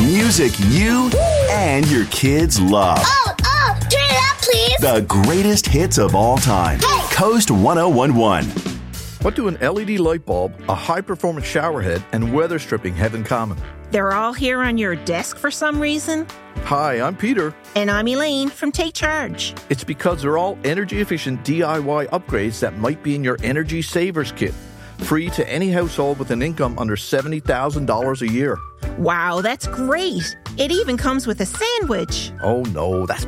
Music you and your kids love. Oh, turn it up, please. The greatest hits of all time. Hey. Coast 1011. What do an LED light bulb, a high-performance shower head, and weather stripping have in common? They're all here on your desk for some reason. Hi, I'm Peter. And I'm Elaine from Take Charge. It's because they're all energy-efficient DIY upgrades that might be in your Energy Savers Kit. Free to any household with an income under $70,000 a year. Wow, that's great. It even comes with a sandwich. Oh no, that's